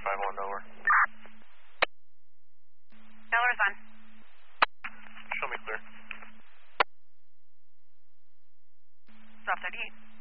451 over. Miller's on. Show me clear. Stop 38.